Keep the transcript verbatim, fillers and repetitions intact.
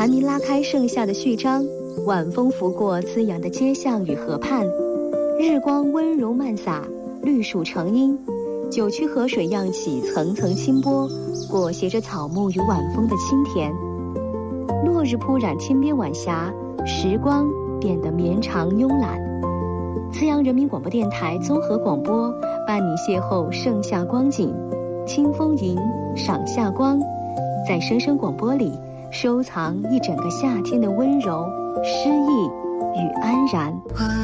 蝉鸣拉开盛夏的序章，晚风拂过滋养的街巷与河畔，日光温柔漫洒，绿树成荫，九曲河水漾起层层清波，裹挟着草木与晚风的清甜。落日铺染天边晚霞，时光变得绵长慵懒。慈阳人民广播电台综合广播伴你邂逅盛夏光景，清风吟，赏夏光，在声声广播里收藏一整个夏天的温柔、诗意与安然。